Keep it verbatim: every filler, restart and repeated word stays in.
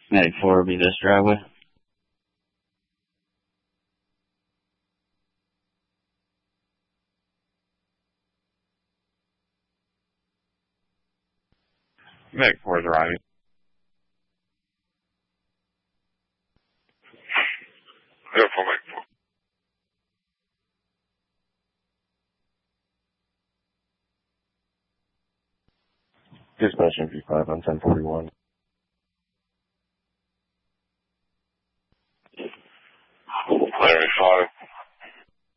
Medic four will be this driveway. Medic four is arriving. Yeah, for Medic four. Dispatch M P five on ten forty-one.